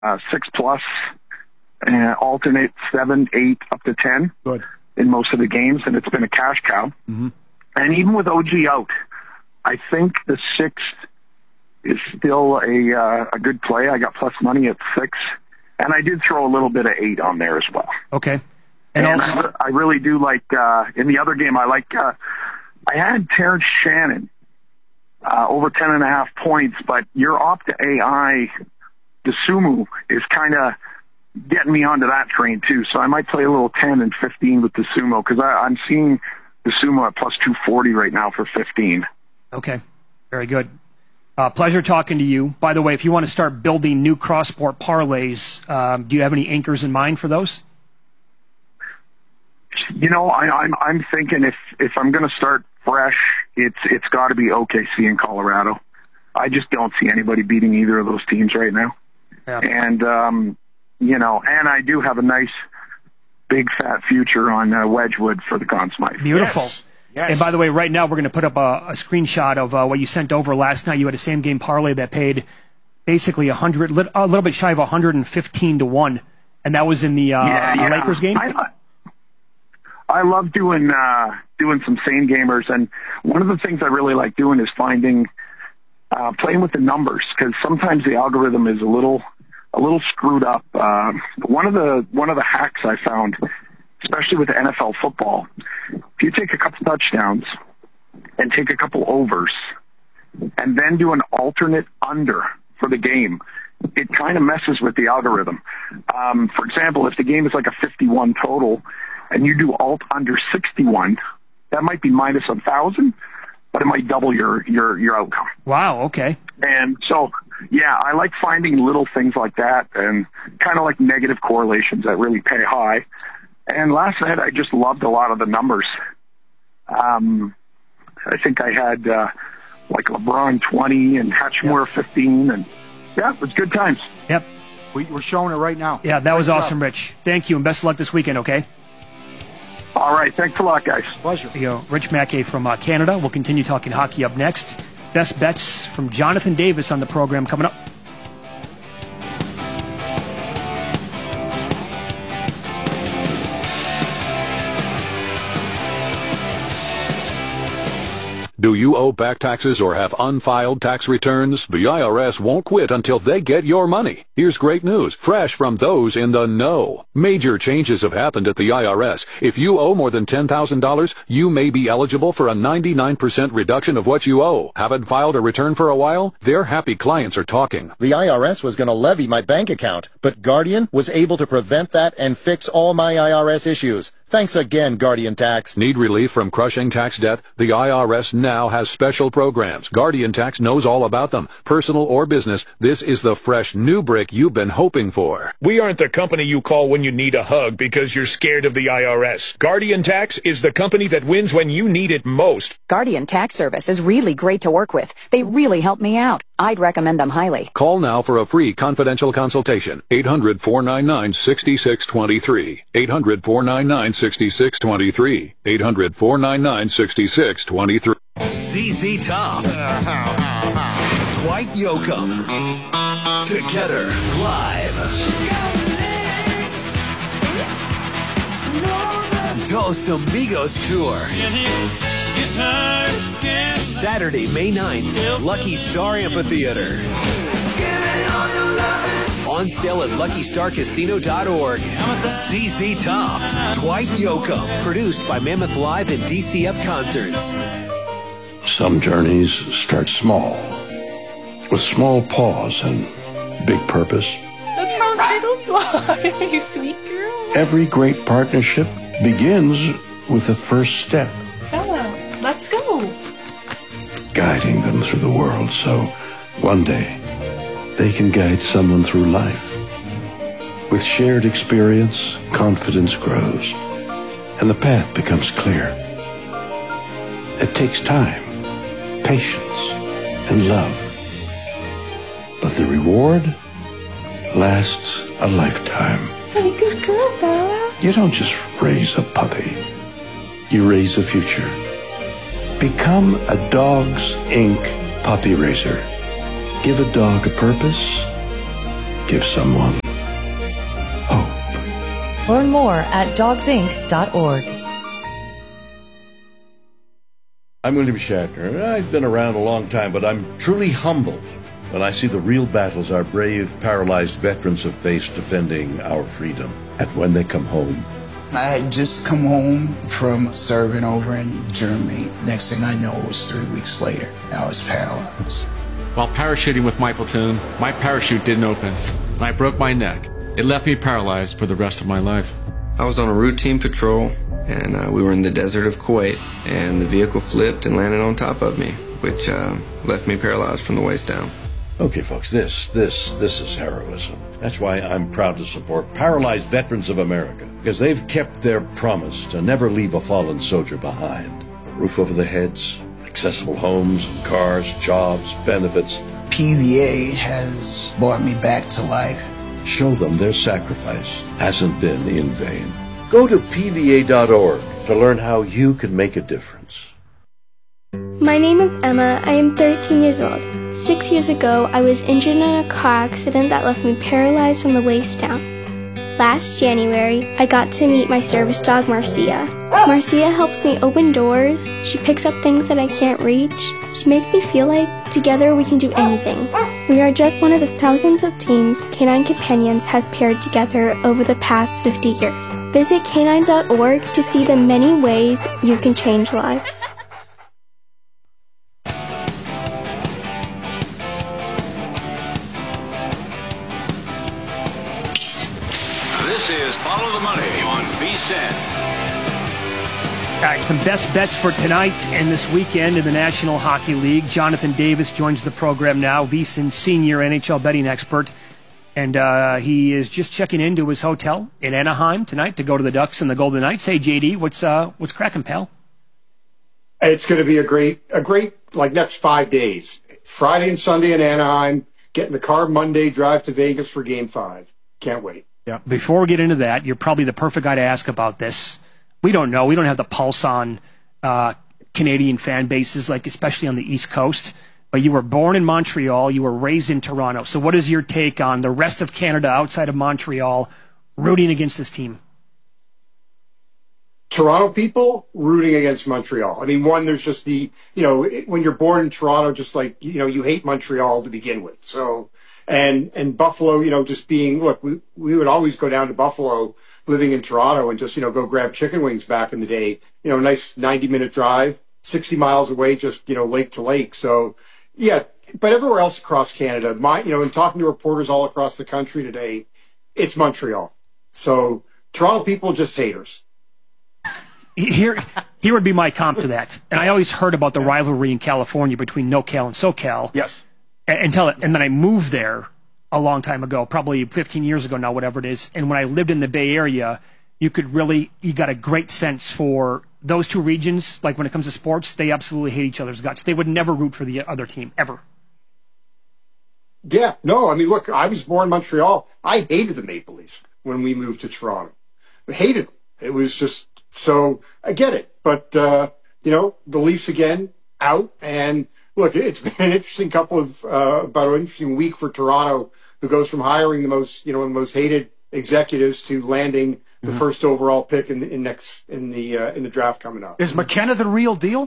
6 plus, alternate 7, 8, up to 10 Good. in most of the games, and it's been a cash cow. Mm-hmm. And even with OG out, I think the 6 is still a good play. I got plus money at 6, and I did throw a little bit of 8 on there as well. Okay. And also, I really do like, in the other game, I had Terrence Shannon over 10.5 points, but your Opta AI DeSumo is kind of getting me onto that train too. So I might play a little 10 and 15 with DeSumo, because I'm seeing DeSumo at plus 240 right now for 15. Okay. Very good. Pleasure talking to you. By the way, if you want to start building new cross-sport parlays, do you have any anchors in mind for those? You know, I'm thinking if I'm going to start fresh, it's got to be OKC in Colorado. I just don't see anybody beating either of those teams right now. Yeah. And you know, and I do have a nice big fat future on Wedgwood for the Conn Smythe. Beautiful. Yes. And by the way, right now we're going to put up a screenshot of what you sent over last night. You had a same game parlay that paid basically a little bit shy of 115 to 1, and that was in the Lakers game. I love doing some same gamers, and one of the things I really like doing is playing with the numbers, because sometimes the algorithm is a little screwed up. One of the hacks I found, especially with NFL football, if you take a couple touchdowns and take a couple overs and then do an alternate under for the game, it kind of messes with the algorithm. For example, if the game is like a 51 total and you do alt under 61, that might be minus 1,000, but it might double your outcome. Wow, okay. And so, yeah, I like finding little things like that, and kind of like negative correlations that really pay high. And last night, I just loved a lot of the numbers. I think I had like LeBron 20 and Hatchmore 15, and yeah, it was good times. Yep. We're showing it right now. Yeah, that was awesome, Rich. Thank you, and best of luck this weekend, okay? All right, thanks a lot, guys. Pleasure. Rich Mackey from Canada. We'll continue talking hockey up next. Best bets from Jonathan Davis on the program coming up. Do you owe back taxes or have unfiled tax returns? The IRS won't quit until they get your money. Here's great news, fresh from those in the know. Major changes have happened at the IRS. If you owe more than $10,000, you may be eligible for a 99% reduction of what you owe. Haven't filed a return for a while? Their happy clients are talking. The IRS was going to levy my bank account, but Guardian was able to prevent that and fix all my IRS issues. Thanks again, Guardian Tax. Need relief from crushing tax debt? The IRS now has special programs. Guardian Tax knows all about them. Personal or business, this is the fresh new brick you've been hoping for. We aren't the company you call when you need a hug because you're scared of the IRS. Guardian Tax is the company that wins when you need it most. Guardian Tax Service is really great to work with. They really help me out. I'd recommend them highly. Call now for a free confidential consultation. 800-499-6623. 800-499-6623. 800-499-6623. ZZ Top. Dwight Yoakam. Together live. Dos Amigos Tour. Saturday, May 9th, Lucky Star Amphitheater. On sale at LuckyStarCasino.org. ZZ Top. Dwight Yoakam. Produced by Mammoth Live and DCF Concerts. Some journeys start small, with small pause and big purpose. That's how it'll fly, you sweet girl. Every great partnership begins with the first step. Bella, let's go. Guiding them through the world so one day they can guide someone through life. With shared experience, confidence grows, and the path becomes clear. It takes time, patience, and love. But the reward lasts a lifetime. Hey, good girl, Bella. You don't just raise a puppy. You raise a future. Become a Dogs Inc. puppy raiser. Give a dog a purpose. give someone hope. Learn more at dogsinc.org. I'm William Shatner. I've been around a long time, but I'm truly humbled when I see the real battles our brave, paralyzed veterans have faced defending our freedom. And when they come home, I had just come home from serving over in Germany. Next thing I know, it was 3 weeks later. I was paralyzed. While parachuting with my platoon, my parachute didn't open, and I broke my neck. It left me paralyzed for the rest of my life. I was on a routine patrol, and we were in the desert of Kuwait, and the vehicle flipped and landed on top of me, which left me paralyzed from the waist down. Okay, folks, this is heroism. That's why I'm proud to support Paralyzed Veterans of America, because they've kept their promise to never leave a fallen soldier behind. A roof over their heads, accessible homes, cars, jobs, benefits. PVA has brought me back to life. Show them their sacrifice hasn't been in vain. Go to PVA.org to learn how you can make a difference. My name is Emma. I am 13 years old. 6 years ago, I was injured in a car accident that left me paralyzed from the waist down. Last January, I got to meet my service dog, Marcia. Marcia helps me open doors. She picks up things that I can't reach. She makes me feel like together we can do anything. We are just one of the thousands of teams Canine Companions has paired together over the past 50 years. Visit canine.org to see the many ways you can change lives. This is Follow the Money on VSiN. All right, some best bets for tonight and this weekend in the National Hockey League. Jonathan Davis joins the program now, VSiN senior NHL betting expert. And he is just checking into his hotel in Anaheim tonight to go to the Ducks and the Golden Knights. Hey, JD, what's cracking, pal? It's going to be a great next 5 days. Friday and Sunday in Anaheim, get in the car Monday, drive to Vegas for Game 5. Can't wait. Yeah. Before we get into that, you're probably the perfect guy to ask about this. We don't know. We don't have the pulse on Canadian fan bases, like especially on the East Coast. But you were born in Montreal. You were raised in Toronto. So what is your take on the rest of Canada outside of Montreal rooting against this team? Toronto people rooting against Montreal. I mean, one, there's just when you're born in Toronto, just like, you hate Montreal to begin with. So, and Buffalo, just being, look, we would always go down to Buffalo living in Toronto and just, go grab chicken wings back in the day, nice 90-minute drive, 60 miles away, just, lake to lake. So, yeah, but everywhere else across Canada, and talking to reporters all across the country today, it's Montreal. So Toronto people just haters. Here would be my comp to that. And I always heard about the rivalry in California between NoCal and SoCal. Yes. And then I moved there a long time ago, probably 15 years ago now, whatever it is. And when I lived in the Bay Area, you got a great sense for those two regions. Like when it comes to sports, they absolutely hate each other's guts. They would never root for the other team, ever. Yeah, no, I mean, look, I was born in Montreal. I hated the Maple Leafs when we moved to Toronto. I hated them. It was just, so I get it. But, the Leafs again, out. And look, it's been an interesting about an interesting week for Toronto, who goes from hiring the most hated executives to landing the first overall pick in the draft coming up. Is McKenna the real deal?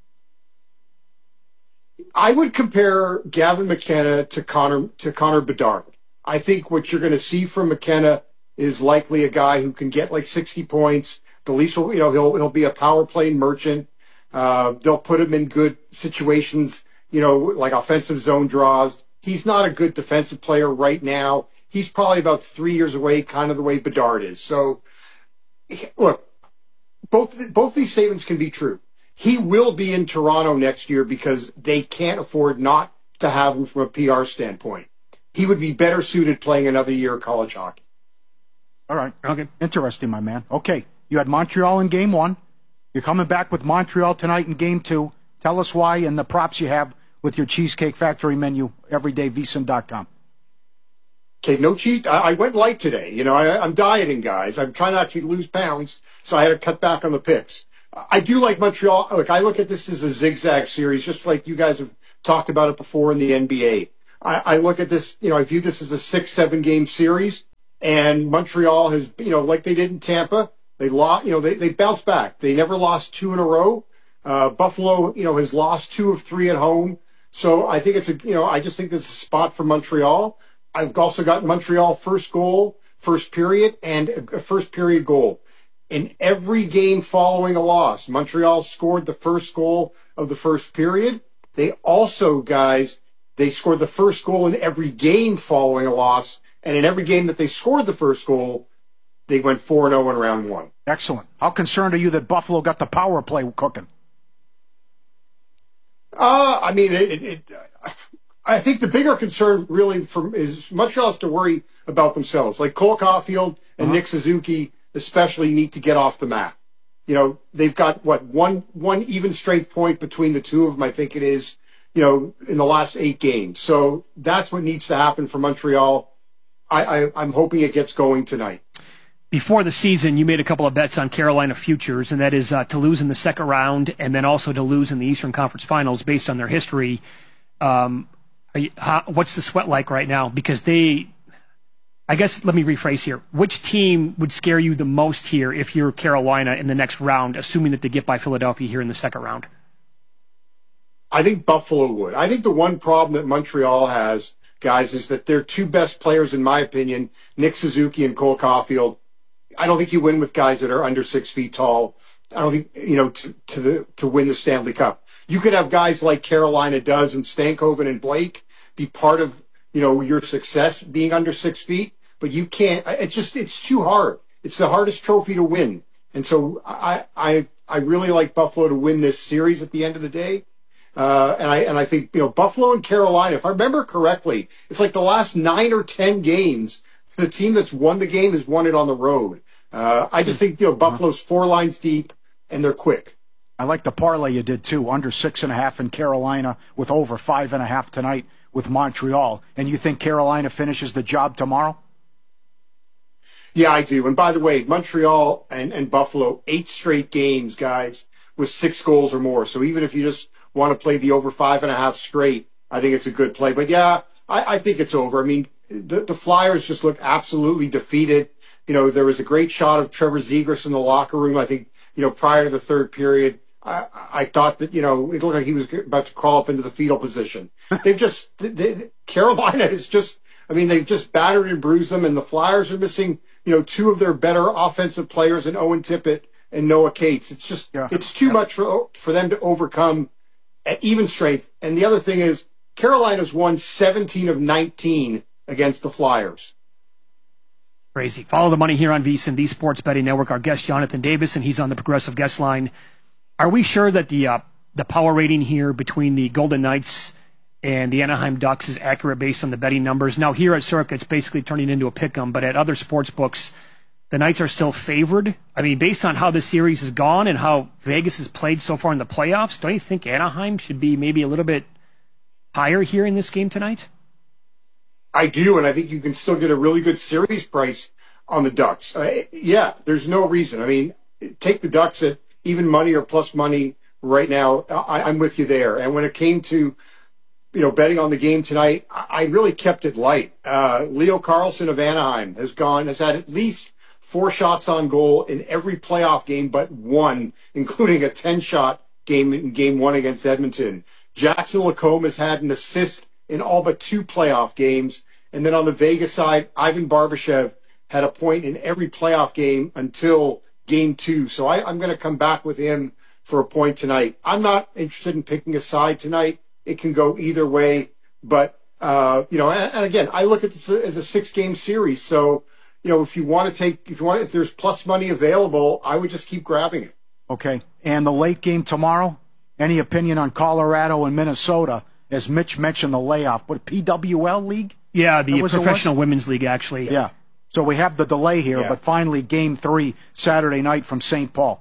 I would compare Gavin McKenna to Connor Bedard. I think what you're going to see from McKenna is likely a guy who can get like 60 points. The Leafs will, he'll be a power play merchant. They'll put him in good situations, like offensive zone draws. He's not a good defensive player right now. He's probably about 3 years away, kind of the way Bedard is. So, look, both these statements can be true. He will be in Toronto next year because they can't afford not to have him from a PR standpoint. He would be better suited playing another year of college hockey. All right. Okay. Interesting, my man. Okay. You had Montreal in Game 1. You're coming back with Montreal tonight in Game 2. Tell us why and the props you have with your Cheesecake Factory menu, everydayvsin.com. Okay, no cheat. I went light today. I'm dieting, guys. I'm trying not to lose pounds, so I had to cut back on the picks. I do like Montreal. Look, I look at this as a zigzag series, just like you guys have talked about it before in the NBA. I look at this, I view this as a 6-7 game series, and Montreal has, like they did in Tampa, they lost, they bounced back. They never lost 2 in a row. Buffalo, has lost 2 of 3 at home. So I think I just think this is a spot for Montreal. I've also got Montreal first goal, first period, and a first period goal. In every game following a loss, Montreal scored the first goal of the first period. They also, guys, they scored the first goal in every game following a loss. And in every game that they scored the first goal, they went 4-0 in round 1. Excellent. How concerned are you that Buffalo got the power play cooking? I think the bigger concern really is Montreal has to worry about themselves. Like Cole Caulfield and Nick Suzuki especially need to get off the map. They've got one even strength point between the two of them, I think it is, in the last 8 games. So that's what needs to happen for Montreal. I'm hoping it gets going tonight. Before the season, you made a couple of bets on Carolina futures, and that is to lose in the second round and then also to lose in the Eastern Conference Finals based on their history. What's the sweat like right now? Because I guess let me rephrase here. Which team would scare you the most here if you're Carolina in the next round, assuming that they get by Philadelphia here in the second round? I think Buffalo would. I think the one problem that Montreal has, guys, is that their 2 best players, in my opinion, Nick Suzuki and Cole Caulfield, I don't think you win with guys that are under 6 feet tall. I don't think, to win the Stanley Cup. You could have guys like Carolina does and Stankoven and Blake be part of, your success being under 6 feet, but you can't, it's too hard. It's the hardest trophy to win. And so I really like Buffalo to win this series at the end of the day. And I think, Buffalo and Carolina, if I remember correctly, it's like the last 9 or 10 games, the team that's won the game has won it on the road. I just think, Buffalo's 4 lines deep and they're quick. I like the parlay you did too, under 6.5 in Carolina with over 5.5 tonight with Montreal. And you think Carolina finishes the job tomorrow? Yeah, I do. And by the way, Montreal and Buffalo, 8 straight games, guys, with 6 goals or more. So even if you just want to play the over 5.5 straight, I think it's a good play. But yeah, I think it's over. I mean, the Flyers just look absolutely defeated. There was a great shot of Trevor Zegras in the locker room, I think, prior to the third period. I thought that, it looked like he was about to crawl up into the fetal position. Carolina is just, they've just battered and bruised them, and the Flyers are missing, 2 of their better offensive players in Owen Tippett and Noah Cates. It's just, it's too much for them to overcome at even strength. And the other thing is, Carolina's won 17 of 19 against the Flyers. Crazy. Follow the money here on VSiN, the Sports Betting Network. Our guest, Jonathan Davis, and he's on the Progressive Guest Line. Are we sure that the power rating here between the Golden Knights and the Anaheim Ducks is accurate based on the betting numbers? Now, here at Circa, it's basically turning into a pick'em, but at other sports books, the Knights are still favored. Based on how this series has gone and how Vegas has played so far in the playoffs, don't you think Anaheim should be maybe a little bit higher here in this game tonight? I do, and I think you can still get a really good series price on the Ducks. Yeah, there's no reason. Take the Ducks at even money or plus money right now. I'm with you there. And when it came to, betting on the game tonight, I really kept it light. Leo Carlsson of Anaheim has had at least 4 shots on goal in every playoff game but 1, including a 10-shot game in Game 1 against Edmonton. Jackson Lacombe has had an assist in all but 2 playoff games. And then on the Vegas side, Ivan Barbashev had a point in every playoff game until Game 2. So I'm going to come back with him for a point tonight. I'm not interested in picking a side tonight. It can go either way. But, and again, I look at this as a 6-game series. So, if there's plus money available, I would just keep grabbing it. Okay. And the late game tomorrow, any opinion on Colorado and Minnesota? As Mitch mentioned, the layoff. What, PWL League? Yeah, the Professional Women's League, actually. Yeah. So we have the delay here, but finally Game 3 Saturday night from St. Paul.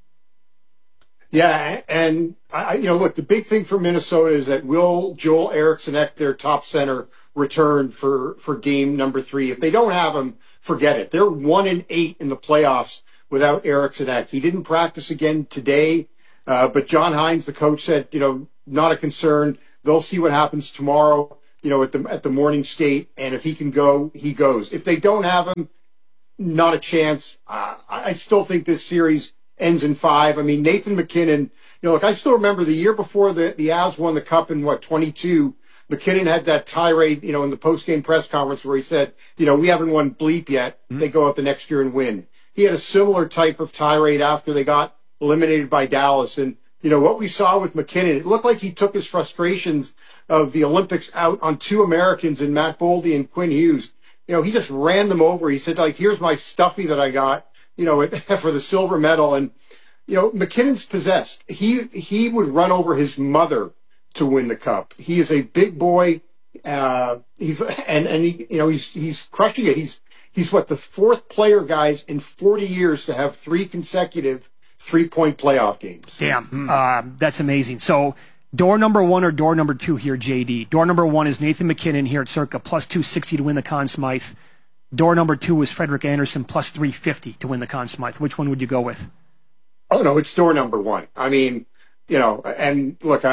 Yeah, and look, the big thing for Minnesota is that will Joel Eriksson Ek, their top center, return for game number 3? If they don't have him, forget it. They're 1-8 in the playoffs without Eriksson Ek. He didn't practice again today, but John Hines, the coach, said, not a concern. They'll see what happens tomorrow. at the morning skate, and if he can go, he goes. If they don't have him, not a chance. I still think this series ends in 5. I mean, Nathan MacKinnon, I still remember the year before the Avs won the Cup in 22, MacKinnon had that tirade, in the post-game press conference where he said, we haven't won bleep yet. They go out the next year and win. He had a similar type of tirade after they got eliminated by Dallas. And, what we saw with MacKinnon, it looked like he took his frustrations of the Olympics out on 2 Americans in Matt Boldy and Quinn Hughes. He just ran them over. He said, here's my stuffy that I got, for the silver medal. And, MacKinnon's possessed. He would run over his mother to win the Cup. He is a big boy. He's crushing it. He's what, the 4th player, guys, in 40 years to have 3 consecutive 3-point playoff games. Damn. That's amazing. So door number 1 or door number 2 here, JD? Door number 1 is Nathan MacKinnon here at circa plus 260 to win the Conn Smythe. Door number 2 is Frederik Andersen plus 350 to win the Conn Smythe. Which one would you go with? Oh, no, it's door number 1. I mean, and look,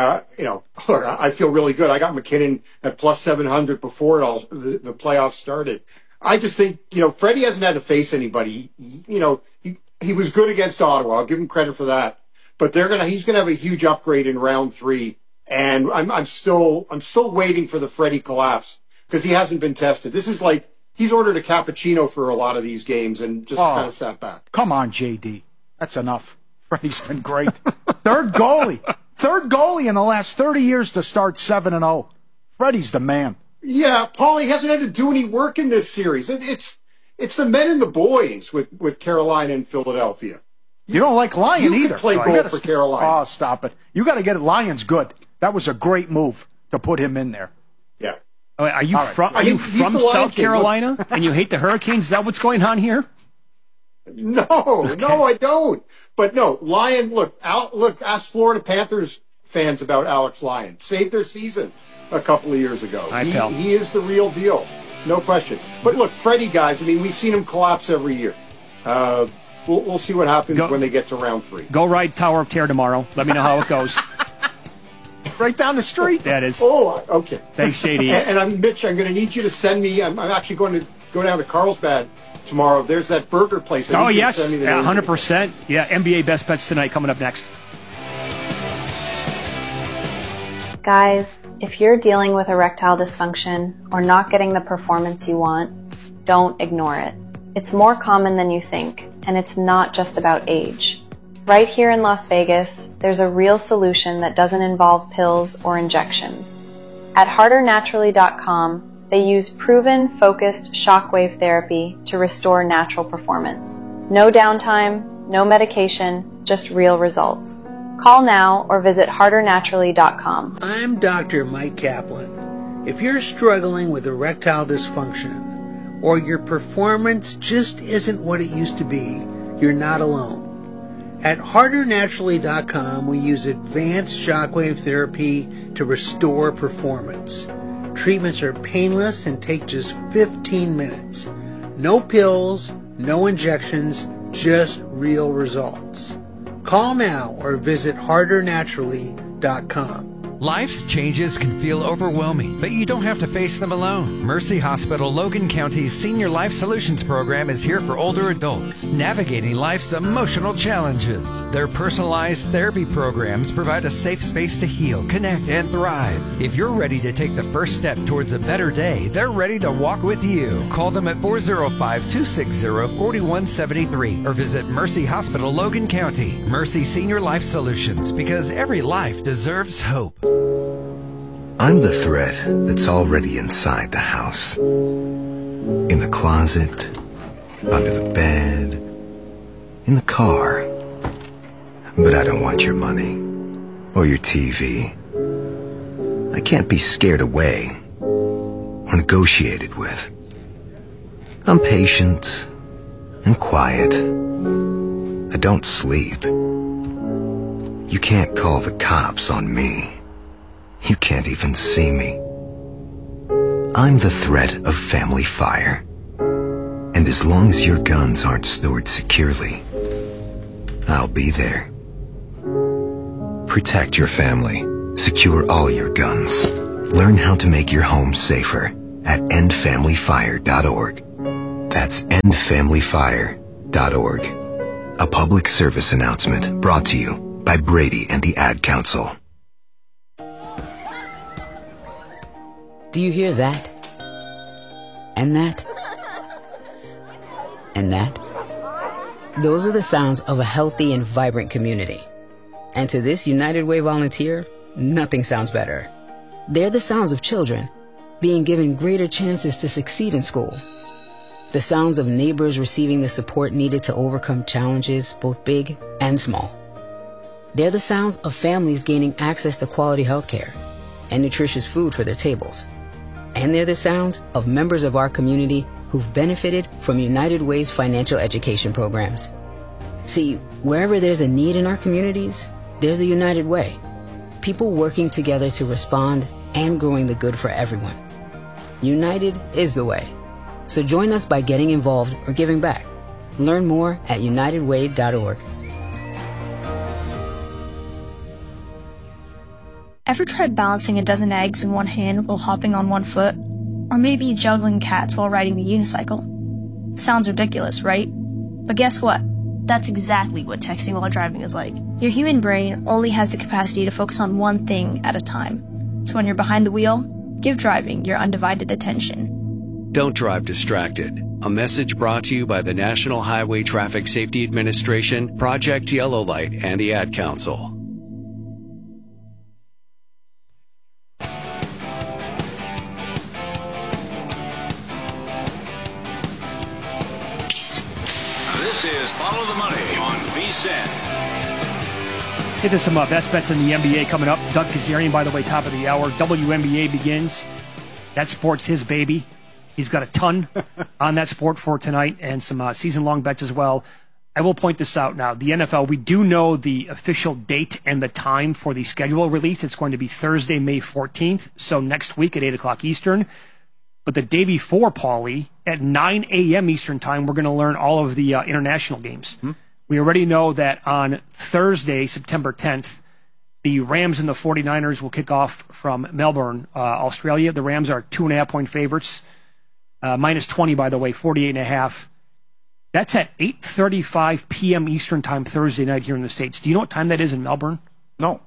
I feel really good. I got MacKinnon at plus 700 before the playoffs started. I just think, Freddie hasn't had to face anybody. He was good against Ottawa. I'll give him credit for that. But he's gonna have a huge upgrade in round 3. And I'm still waiting for the Freddie collapse because he hasn't been tested. This is like he's ordered a cappuccino for a lot of these games and just kind of sat back. Come on, JD. That's enough. Freddie's been great. Third goalie in the last 30 years to start 7-0. Freddie's the man. Yeah, Paulie hasn't had to do any work in this series. It's the men and the boys with Carolina and Philadelphia. You don't like Lyon either. You play goal for Carolina. Oh, stop it. You got to get it. Lyon's good. That was a great move to put him in there. Yeah. Are you from South Carolina and you hate the Hurricanes? Is that what's going on here? No, I don't. But no, Lyon, ask Florida Panthers fans about Alex Lyon. Saved their season a couple of years ago. He is the real deal. No question. But look, Freddie, guys, I mean, we've seen him collapse every year. We'll see what happens when they get to round 3. Go ride Tower of Terror tomorrow. Let me know how it goes. Right down the street. That is. Oh, okay. Thanks, JD. And Mitch, I'm going to need you to send me. I'm actually going to go down to Carlsbad tomorrow. There's that burger place. Oh, yes. 100%. Yeah, NBA Best Bets tonight coming up next. Guys, if you're dealing with erectile dysfunction or not getting the performance you want, don't ignore it. It's more common than you think, and it's not just about age. Right here in Las Vegas, there's a real solution that doesn't involve pills or injections. At hardernaturally.com, they use proven, focused shockwave therapy to restore natural performance. No downtime, no medication, just real results. Call now or visit hardernaturally.com. I'm Dr. Mike Kaplan. If you're struggling with erectile dysfunction or your performance just isn't what it used to be, you're not alone. At hardernaturally.com, we use advanced shockwave therapy to restore performance. Treatments are painless and take just 15 minutes. No pills, no injections, just real results. Call now or visit hardernaturally.com. Life's changes can feel overwhelming, but you don't have to face them alone. Mercy Hospital Logan County's Senior Life Solutions Program is here for older adults, navigating life's emotional challenges. Their personalized therapy programs provide a safe space to heal, connect, and thrive. If you're ready to take the first step towards a better day, they're ready to walk with you. Call them at 405-260-4173 or visit Mercy Hospital Logan County. Mercy Senior Life Solutions, because every life deserves hope. I'm the threat that's already inside the house. In the closet, under the bed, in the car. But I don't want your money or your TV. I can't be scared away or negotiated with. I'm patient and quiet. I don't sleep. You can't call the cops on me. You can't even see me. I'm the threat of family fire. And as long as your guns aren't stored securely, I'll be there. Protect your family. Secure all your guns. Learn how to make your home safer at endfamilyfire.org. That's endfamilyfire.org. A public service announcement brought to you by Brady and the Ad Council. Do you hear that? And that? And that? Those are the sounds of a healthy and vibrant community. And to this United Way volunteer, nothing sounds better. They're the sounds of children being given greater chances to succeed in school. The sounds of neighbors receiving the support needed to overcome challenges, both big and small. They're the sounds of families gaining access to quality health care and nutritious food for their tables. And they're the sounds of members of our community who've benefited from United Way's financial education programs. See, wherever there's a need in our communities, there's a United Way. People working together to respond and growing the good for everyone. United is the way. So join us by getting involved or giving back. Learn more at unitedway.org. Ever tried balancing a dozen eggs in one hand while hopping on one foot? Or maybe juggling cats while riding the unicycle? Sounds ridiculous, right? But guess what? That's exactly what texting while driving is like. Your human brain only has the capacity to focus on one thing at a time. So when you're behind the wheel, give driving your undivided attention. Don't drive distracted. A message brought to you by the National Highway Traffic Safety Administration, Project Yellow Light, and the Ad Council. This is Follow the Money on VSiN. Hey, there's some best bets in the NBA coming up. Doug Kazarian, by the way, top of the hour. WNBA begins. That sport's his baby. He's got a ton on that sport for tonight and some season-long bets as well. I will point this out now. The NFL, we do know the official date and the time for the schedule release. It's going to be Thursday, May 14th, so next week at 8 o'clock Eastern. But the day before, Paulie, at 9 a.m. Eastern time, we're going to learn all of the international games. We already know that on Thursday, September 10th, the Rams and the 49ers will kick off from Melbourne, Australia. The Rams are 2.5-point favorites. Minus 20, by the way, 48.5. That's at 8:35 p.m. Eastern time Thursday night here in the States. Do you know what time that is in Melbourne? No.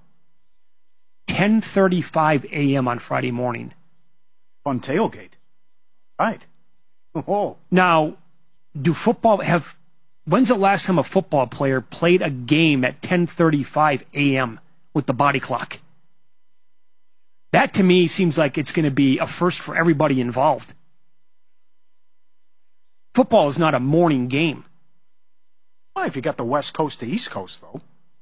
10:35 a.m. on Friday morning. On tailgate. Right. Oh. Now, when's the last time a football player played a game at 10:35 a.m. with the body clock? That to me seems like it's going to be a first for everybody involved. Football is not a morning game. Well, if you got the West Coast to East Coast, though.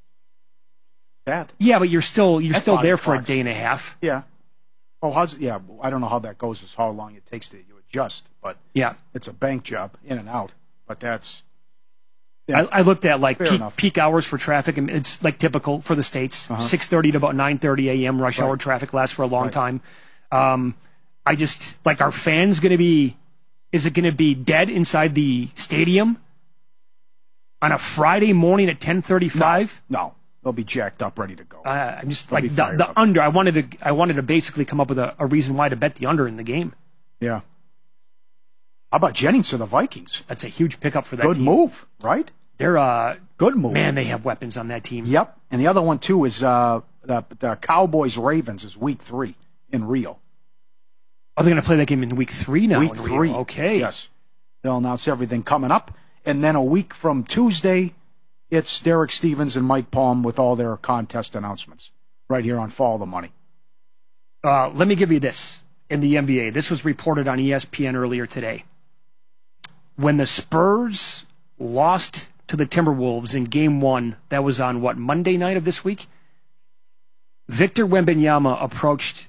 Yeah, but you're still there for a day and a half. Yeah. Oh, I don't know how that goes, as how long it takes to you adjust, but yeah, it's a bank job, in and out. But that's. Yeah, I looked at like peak hours for traffic, and it's like typical for the States. 6:30 to about 9:30 a.m. rush hour traffic lasts for a long time. I just like, are fans going to be? Is it going to be dead inside the stadium on a Friday morning at 10:35? No, they'll be jacked up, ready to go. I'm just like the under. I wanted to basically come up with a reason why to bet the under in the game. Yeah. How about Jennings to the Vikings? That's a huge pickup for that team. Good move, right? They're good move. Man, they have weapons on that team. Yep. And the other one too is the Cowboys Ravens is week 3 in Rio. Are they going to play that game in week 3 now? Week 3. Okay. Yes. They'll announce everything coming up. And then a week from Tuesday, it's Derek Stevens and Mike Palm with all their contest announcements right here on Follow the Money. Let me give you this in the NBA. This was reported on ESPN earlier today. When the Spurs lost to the Timberwolves in Game 1, that was on, Monday night of this week? Victor Wembanyama approached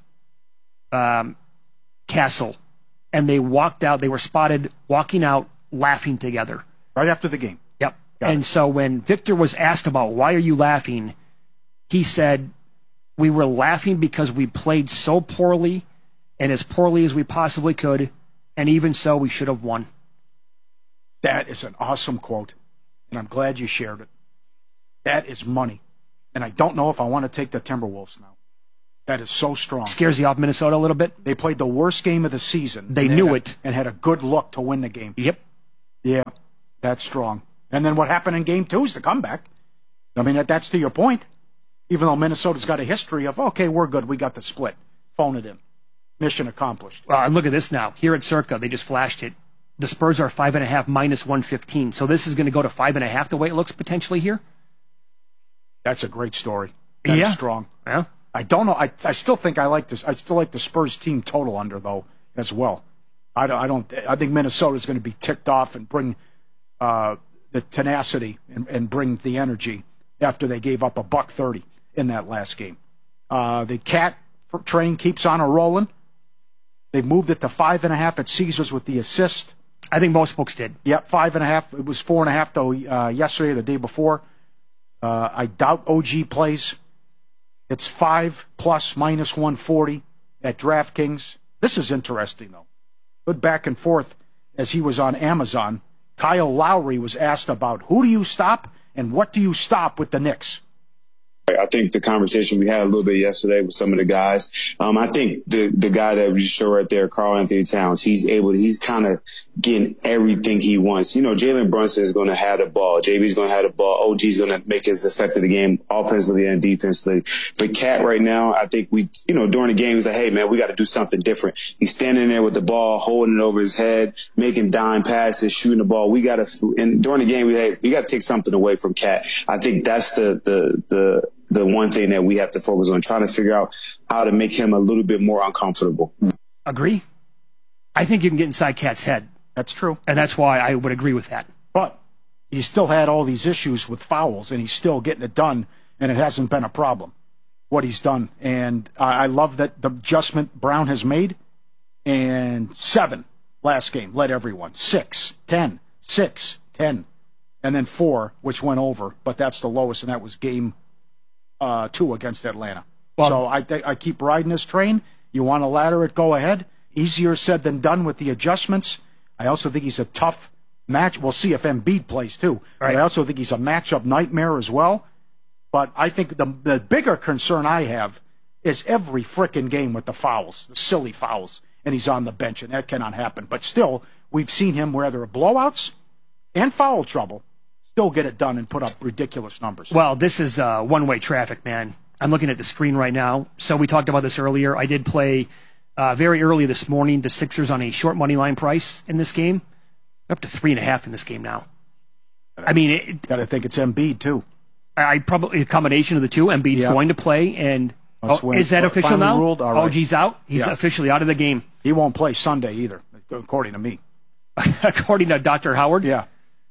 Castle, and they walked out. They were spotted walking out, laughing together. Right after the game. Yep. And so when Victor was asked about why are you laughing, he said, we were laughing because we played so poorly and as poorly as we possibly could, and even so, we should have won. That is an awesome quote, and I'm glad you shared it. That is money. And I don't know if I want to take the Timberwolves now. That is so strong. Scares you off Minnesota a little bit. They played the worst game of the season. They knew it. And had a good look to win the game. Yep. Yeah, that's strong. And then what happened in Game 2 is the comeback. I mean, that's to your point. Even though Minnesota's got a history of, okay, we're good, we got the split. Phone it in. Mission accomplished. Look at this now. Here at Circa, they just flashed it. The Spurs are 5.5 minus 115. So this is going to go to 5.5 the way it looks potentially here? That's a great story. That's strong. Yeah. I don't know. I still think I like this. I still like the Spurs team total under, though, as well. I think Minnesota's going to be ticked off and bring the tenacity and bring the energy after they gave up $130 in that last game. The Cat train keeps on rolling. They moved it to 5.5 at Caesars with the assist. I think most books did. Yep, 5.5. It was 4.5 though yesterday or the day before. I doubt OG plays. It's 5 plus minus 140 at DraftKings. This is interesting though. Good back and forth as he was on Amazon. Kyle Lowry was asked about who do you stop and what do you stop with the Knicks. I think the conversation we had a little bit yesterday with some of the guys, I think the guy that we showed right there, Karl Anthony Towns, he's kind of getting everything he wants. You know, Jalen Brunson is going to have the ball. JB's going to have the ball. OG's going to make his effect of the game offensively and defensively. But Cat right now, I think during the game, he's like, hey, man, we got to do something different. He's standing there with the ball, holding it over his head, making dime passes, shooting the ball. And during the game, we got to take something away from Cat. I think that's the one thing that we have to focus on, trying to figure out how to make him a little bit more uncomfortable. Agree. I think you can get inside Cat's head. That's true. And that's why I would agree with that. But he still had all these issues with fouls, and he's still getting it done, and it hasn't been a problem, what he's done. And I love that the adjustment Brown has made. And 7 last game, led everyone. 6, 10, 6, 10. And then 4, which went over, but that's the lowest, and that was game 2 against Atlanta. Well, so I keep riding this train. You want to ladder it, go ahead. Easier said than done with the adjustments. I also think he's a tough match. We'll see if Embiid plays too. Right. But I also think he's a matchup nightmare as well. But I think the bigger concern I have is every frickin' game with the fouls, the silly fouls, and he's on the bench, and that cannot happen. But still, we've seen him where there are blowouts and foul trouble still get it done and put up ridiculous numbers. Well, this is one-way traffic, man. I'm looking at the screen right now. So we talked about this earlier. I did play very early this morning the Sixers on a short money line price in this game. Up to 3.5 in this game now. I mean, got to think it's Embiid too. I probably a combination of the two. Embiid's going to play, and is that official now? Ruled? All right. OG's out. He's officially out of the game. He won't play Sunday either, according to me. According to Dr. Howard. Yeah.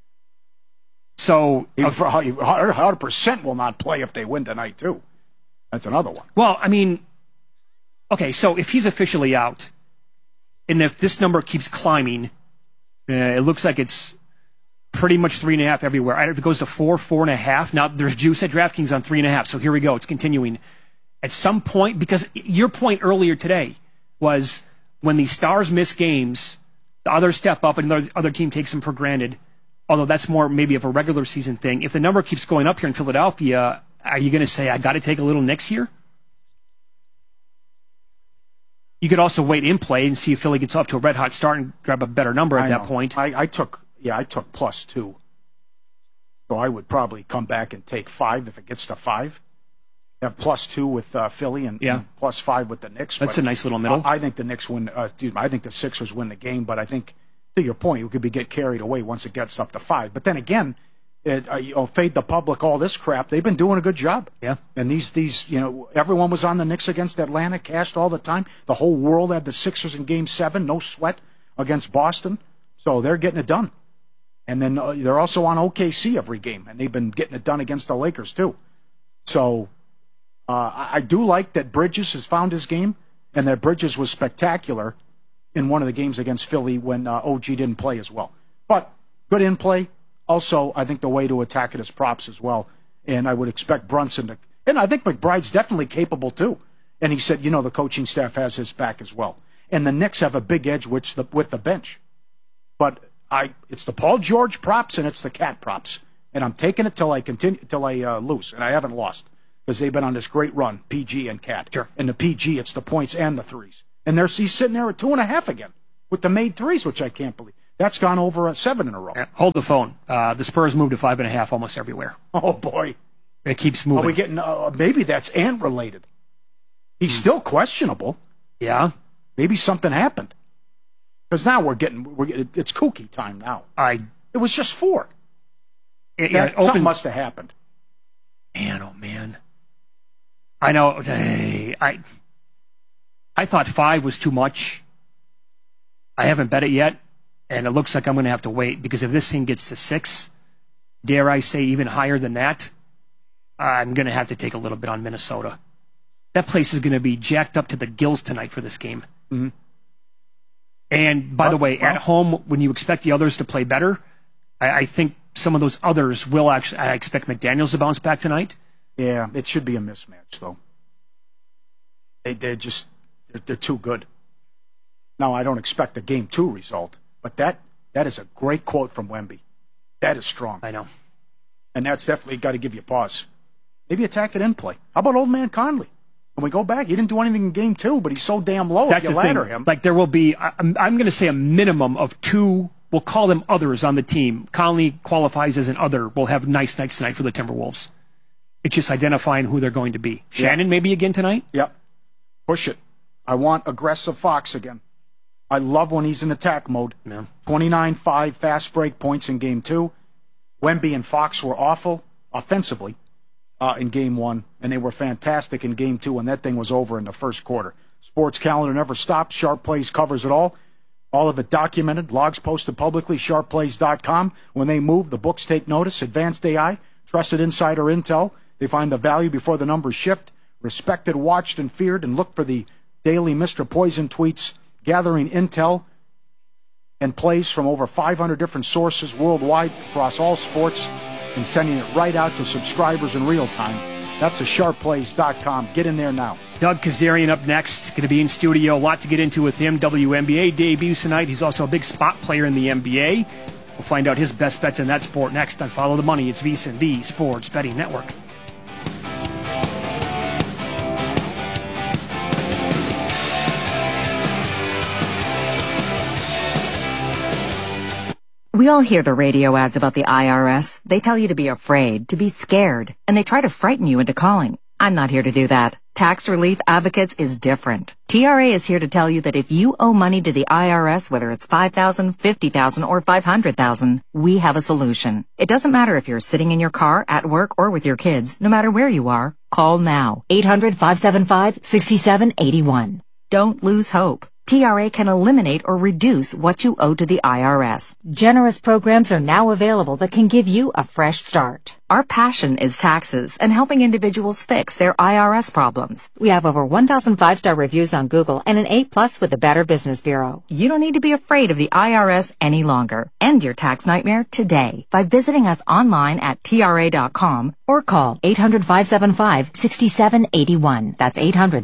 So 100% will not play if they win tonight too. That's another one. Well, I mean, okay, so if he's officially out, and if this number keeps climbing, it looks like it's pretty much 3.5 everywhere. If it goes to 4, 4.5, now there's juice at DraftKings on 3.5. So here we go. It's continuing. At some point, because your point earlier today was when the Stars miss games, the others step up and the other team takes them for granted. Although that's more maybe of a regular season thing. If the number keeps going up here in Philadelphia, are you going to say, I got to take a little Knicks here? You could also wait in play and see if Philly gets off to a red-hot start and grab a better number at that point. I took +2. So I would probably come back and take 5 if it gets to 5. Have +2 with Philly and +5 with the Knicks. That's a nice little middle. I think the Knicks win. I think the Sixers win the game, but I think, to your point, you could get carried away once it gets up to 5. But then again, fade the public, all this crap. They've been doing a good job. Yeah. And these, everyone was on the Knicks against Atlanta, cashed all the time. The whole world had the Sixers in Game 7, no sweat against Boston. So they're getting it done. And then they're also on OKC every game, and they've been getting it done against the Lakers too. So I do like that Bridges has found his game, and that Bridges was spectacular in one of the games against Philly when OG didn't play as well. But good in play. Also, I think the way to attack it is props as well. And I would expect Brunson to... And I think McBride's definitely capable too. And he said, the coaching staff has his back as well. And the Knicks have a big edge with the bench. But it's the Paul George props and it's the Cat props. And I'm taking it till I lose. And I haven't lost. because they've been on this great run, PG and Cat. Sure. And the PG, it's the points and the threes. And he's sitting there at 2.5 again with the made threes, which I can't believe. That's gone over 7 in a row. Hold the phone. The Spurs moved to 5.5 almost everywhere. Oh, boy. It keeps moving. Are we getting, maybe that's Ant-related. He's still questionable. Yeah. Maybe something happened. Because now we're getting, it's kooky time now. It was just 4. Something must have happened. Man, oh, man. I know. I thought 5 was too much. I haven't bet it yet, and it looks like I'm going to have to wait, because if this thing gets to 6, dare I say even higher than that, I'm going to have to take a little bit on Minnesota. That place is going to be jacked up to the gills tonight for this game. Mm-hmm. And, by the way, at home, when you expect the others to play better, I think some of those others will actually... I expect McDaniels to bounce back tonight. Yeah, it should be a mismatch, though. They're too good. Now, I don't expect a Game 2 result, but that is a great quote from Wemby. That is strong. I know. And that's definitely got to give you a pause. Maybe attack it in play. How about old man Conley? When we go back, he didn't do anything in Game 2, but he's so damn low That's if you the thing. ladder him. Like, there will be, I'm going to say a minimum of 2, we'll call them others on the team. Conley qualifies as an other. We'll have nice nights tonight for the Timberwolves. It's just identifying who they're going to be. Shannon maybe again tonight? Yep. Push it. I want aggressive Fox again. I love when he's in attack mode. Yeah. 29-5 fast break points in Game 2. Wemby and Fox were awful offensively in Game 1, and they were fantastic in Game 2, and that thing was over in the first quarter. Sports Calendar never stops. Sharp Plays covers it all. All of it documented. Logs posted publicly. SharpPlays.com. When they move, the books take notice. Advanced AI. Trusted insider intel. They find the value before the numbers shift. Respected, watched, and feared, and look for the daily Mr. Poison tweets, gathering intel and plays from over 500 different sources worldwide across all sports and sending it right out to subscribers in real time. That's the SharpPlays.com. Get in there now. Doug Kazarian up next. Going to be in studio. A lot to get into with him. WNBA debuts tonight. He's also a big spot player in the NBA. We'll find out his best bets in that sport next on Follow the Money. It's VSiN, the Sports Betting Network. We all hear the radio ads about the IRS. They tell you to be afraid, to be scared, and they try to frighten you into calling. I'm not here to do that. Tax Relief Advocates is different. TRA is here to tell you that if you owe money to the IRS, whether it's $5,000, $50,000, or $500,000, we have a solution. It doesn't matter if you're sitting in your car, at work, or with your kids. No matter where you are, call now. 800-575-6781. Don't lose hope. TRA can eliminate or reduce what you owe to the IRS. Generous programs are now available that can give you a fresh start. Our passion is taxes and helping individuals fix their IRS problems. We have over 1,000 5-star reviews on Google and an A+ with the Better Business Bureau. You don't need to be afraid of the IRS any longer. End your tax nightmare today by visiting us online at TRA.com or call 800-575-6781. That's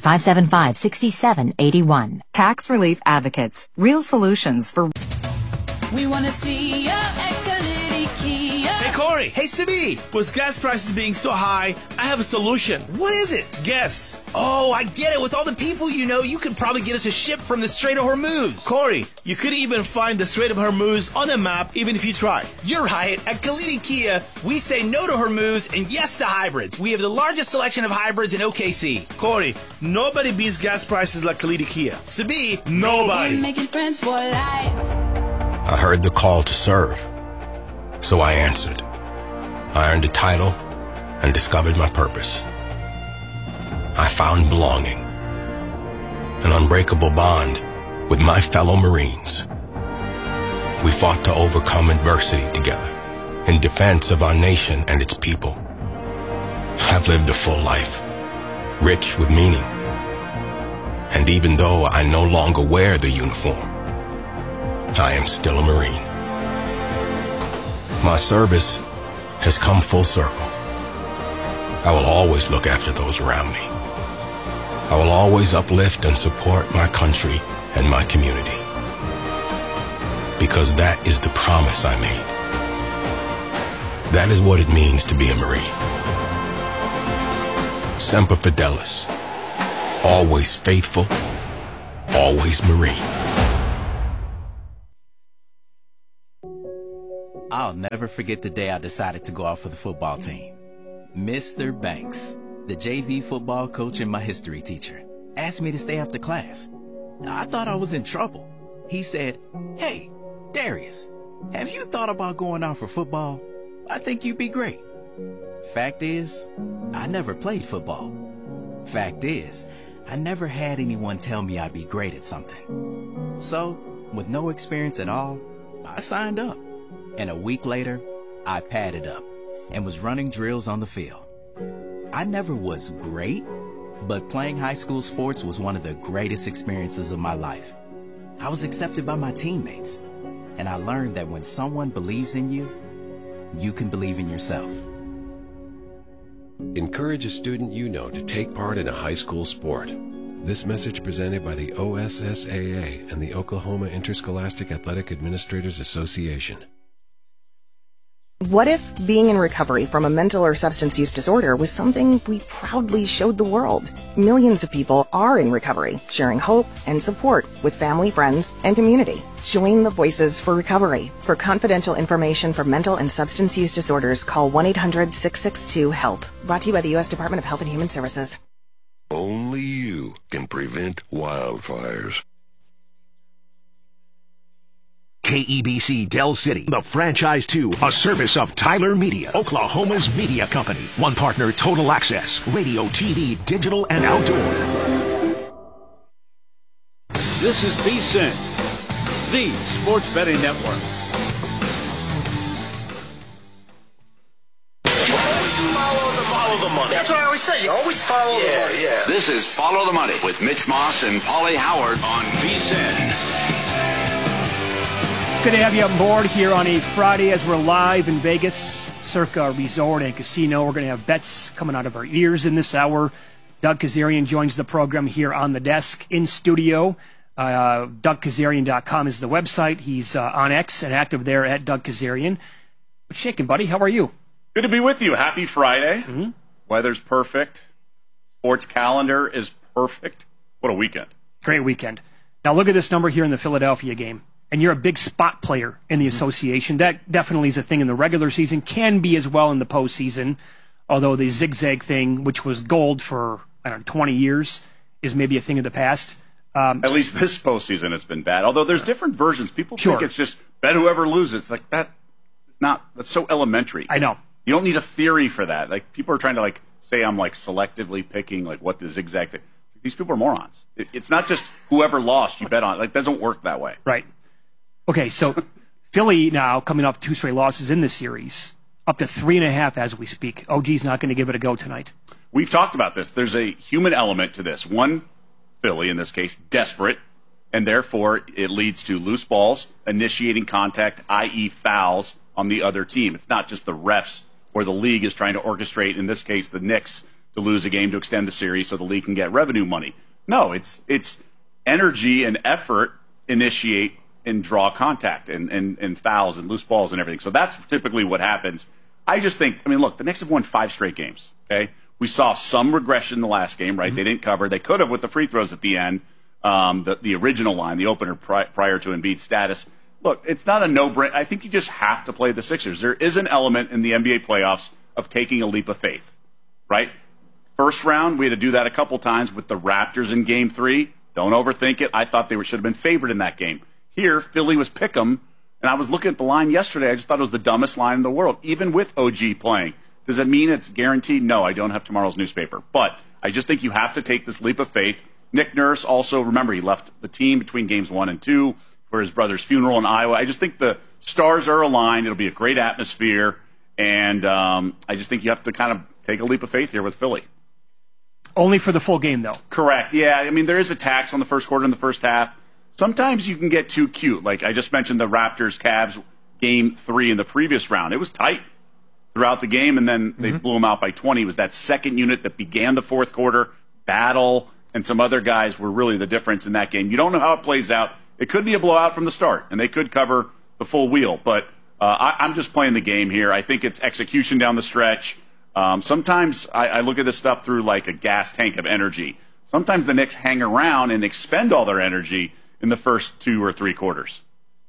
800-575-6781. Tax Relief Advocates. Real solutions for... We want to see ya at Kalidi Kia. Hey, Corey. Hey, Sibi. With gas prices being so high, I have a solution. What is it? Guess. Oh, I get it. With all the people you know, you could probably get us a ship from the Strait of Hormuz. Corey, you could even find the Strait of Hormuz on a map, even if you try. You're right. At Kalidi Kia, we say no to Hormuz and yes to hybrids. We have the largest selection of hybrids in OKC. Corey, nobody beats gas prices like Kalidi Kia. Sibi, nobody. We're making friends for life. I heard the call to serve, so I answered. I earned a title and discovered my purpose. I found belonging, an unbreakable bond with my fellow Marines. We fought to overcome adversity together in defense of our nation and its people. I've lived a full life, rich with meaning. And even though I no longer wear the uniform, I am still a Marine. My service has come full circle. I will always look after those around me. I will always uplift and support my country and my community. Because that is the promise I made. That is what it means to be a Marine. Semper Fidelis. Always faithful, always Marine. I'll never forget the day I decided to go out for the football team. Mr. Banks, the JV football coach and my history teacher, asked me to stay after class. I thought I was in trouble. He said, "Hey, Darius, have you thought about going out for football? I think you'd be great." Fact is, I never played football. Fact is, I never had anyone tell me I'd be great at something. So, with no experience at all, I signed up. And a week later, I padded up and was running drills on the field. I never was great, but playing high school sports was one of the greatest experiences of my life. I was accepted by my teammates, and I learned that when someone believes in you, you can believe in yourself. Encourage a student you know to take part in a high school sport. This message presented by the OSSAA and the Oklahoma Interscholastic Athletic Administrators Association. What if being in recovery from a mental or substance use disorder was something we proudly showed the world? Millions of people are in recovery, sharing hope and support with family, friends, and community. Join the Voices for Recovery. For confidential information for mental and substance use disorders, call 1-800-662-HELP. Brought to you by the U.S. Department of Health and Human Services. Only you can prevent wildfires. KEBC Del City, the franchise 2, a service of Tyler Media, Oklahoma's media company. One partner, Total Access, radio, TV, digital, and outdoor. This is VSiN, the sports betting network. Follow the money. That's what I always say. You always follow the money. Yeah. This is Follow the Money with Mitch Moss and Paulie Howard on VSiN. It's good to have you on board here on a Friday as we're live in Vegas, Circa Resort and Casino. We're going to have bets coming out of our ears in this hour. Doug Kazarian joins the program here on the desk in studio. DougKazarian.com is the website. He's on X and active there at Doug Kazarian. What's shaking, buddy? How are you? Good to be with you. Happy Friday. Mm-hmm. Weather's perfect. Sports calendar is perfect. What a weekend. Great weekend. Now look at this number here in the Philadelphia game. And you're a big spot player in the association. That definitely is a thing in the regular season, can be as well in the postseason, although the zigzag thing, which was gold for, 20 years, is maybe a thing of the past. At least this postseason it's been bad. Although there's different versions. People think it's just bet whoever loses. Like that's so elementary. I know. You don't need a theory for that. Like people are trying to say I'm selectively picking what the zigzag thing. These people are morons. It's not just whoever lost you bet on. It doesn't work that way. Right. Okay, so Philly now coming off 2 straight losses in this series, up to 3.5 as we speak. OG's not going to give it a go tonight. We've talked about this. There's a human element to this. One, Philly in this case, desperate, and therefore it leads to loose balls, initiating contact, i.e. fouls on the other team. It's not just the refs or the league is trying to orchestrate, in this case, the Knicks to lose a game to extend the series so the league can get revenue money. No, it's energy and effort initiate and draw contact and fouls and loose balls and everything. So that's typically what happens. I just think, look, the Knicks have won 5 straight games, okay? We saw some regression in the last game, right? Mm-hmm. They didn't cover. They could have with the free throws at the end, the original line, the opener prior to Embiid's status. Look, it's not a no-brainer. I think you just have to play the Sixers. There is an element in the NBA playoffs of taking a leap of faith, right? First round, we had to do that a couple times with the Raptors in Game 3. Don't overthink it. I thought they should have been favored in that game. Here, Philly was pick'em, and I was looking at the line yesterday. I just thought it was the dumbest line in the world, even with OG playing. Does it mean it's guaranteed? No, I don't have tomorrow's newspaper. But I just think you have to take this leap of faith. Nick Nurse also, remember, he left the team between games 1 and 2 for his brother's funeral in Iowa. I just think the stars are aligned. It'll be a great atmosphere, and I just think you have to kind of take a leap of faith here with Philly. Only for the full game, though. Correct, yeah. There is a tax on the first quarter and the first half. Sometimes you can get too cute. Like I just mentioned the Raptors-Cavs Game 3 in the previous round. It was tight throughout the game, and then they blew them out by 20. It was that second unit that began the fourth quarter. Battle and some other guys were really the difference in that game. You don't know how it plays out. It could be a blowout from the start, and they could cover the full wheel. But I'm just playing the game here. I think it's execution down the stretch. Sometimes I look at this stuff through like a gas tank of energy. Sometimes the Knicks hang around and expend all their energy in the first 2 or 3 quarters.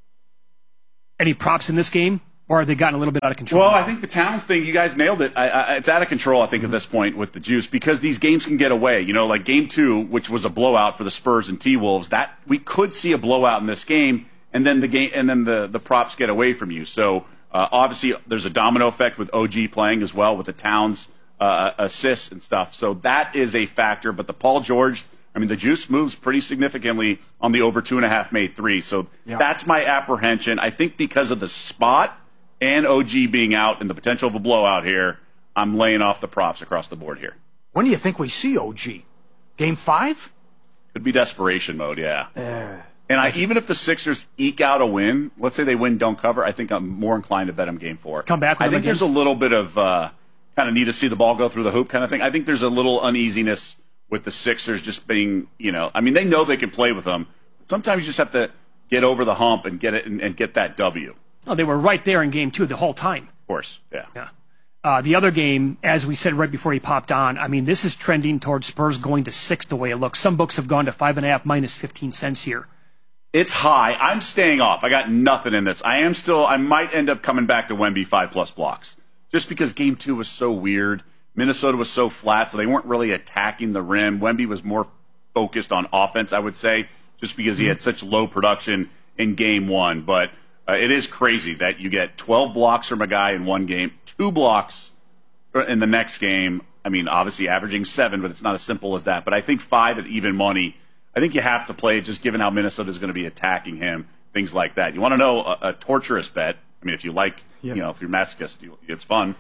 Any props in this game? Or have they gotten a little bit out of control? Well, I think the Towns thing, you guys nailed it. It's out of control, I think, at this point with the juice because these games can get away. You know, like Game 2, which was a blowout for the Spurs and T-Wolves, that we could see a blowout in this game, and then the props get away from you. So obviously, there's a domino effect with OG playing as well with the Towns assists and stuff. So that is a factor. But the Paul George, I mean, the juice moves pretty significantly on the over 2.5 made 3. So that's my apprehension. I think because of the spot and OG being out and the potential of a blowout here, I'm laying off the props across the board here. When do you think we see OG? Game 5? Could be desperation mode, yeah. And even if the Sixers eke out a win, let's say they win, don't cover, I think I'm more inclined to bet them Game 4. Come back with I think there's a little bit of kind of need to see the ball go through the hoop kind of thing. I think there's a little uneasiness with the Sixers just being, I mean, they know they can play with them. Sometimes you just have to get over the hump and get it and get that W. Oh, they were right there in Game 2 the whole time. Of course, yeah. The other game, as we said right before he popped on, I mean, this is trending towards Spurs going to 6 the way it looks. Some books have gone to 5.5 minus 15 cents here. It's high. I'm staying off. I got nothing in this. I might end up coming back to Wemby 5+ blocks. Just because Game 2 was so weird. Minnesota was so flat, so they weren't really attacking the rim. Wemby was more focused on offense, I would say, just because he had such low production in Game 1. But it is crazy that you get 12 blocks from a guy in one game, 2 blocks in the next game. I mean, obviously averaging 7, but it's not as simple as that. But I think 5 at even money, I think you have to play just given how Minnesota is going to be attacking him, things like that. You want to know a torturous bet? I mean, if you like, if you're masochist, it's fun.